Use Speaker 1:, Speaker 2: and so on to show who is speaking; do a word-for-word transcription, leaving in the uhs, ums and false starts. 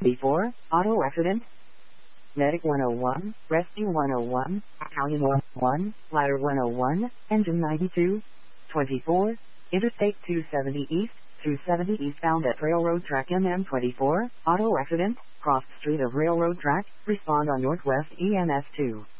Speaker 1: before, auto accident. Medic one oh one, Rescue one oh one, Battalion one oh one, Ladder one oh one, Engine ninety-two, twenty-four, Interstate two seventy East, two seventy eastbound at Railroad Track M M twenty-four, auto accident, crossed street of Railroad Track, respond on Northwest E M S two.